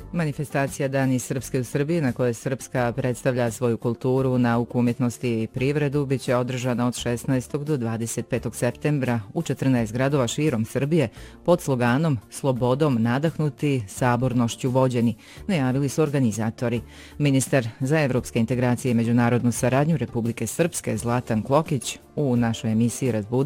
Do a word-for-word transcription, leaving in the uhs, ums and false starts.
Manifestacija Dani Srpske u Srbiji, na kojoj Srpska predstavlja svoju kulturu, nauku, umjetnosti i privredu, bit će održana od šesnaestog do dvadeset petog septembra u četrnaest gradova širom Srbije pod sloganom Slobodom nadahnuti, sabornošću vođeni, najavili su organizatori. Ministar za evropske integracije i međunarodnu saradnju Republike Srpske Zlatan Klokić u našoj emisiji Razbudi